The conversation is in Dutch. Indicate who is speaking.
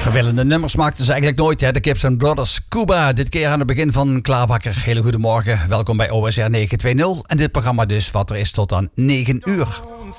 Speaker 1: Vervelende nummers maakten ze eigenlijk nooit, hè? De Gibbs Brothers. Cuba, dit keer aan het begin van Klaarwakker. Hele goede morgen, welkom bij OSR 920. En dit programma dus wat er is tot aan 9 uur.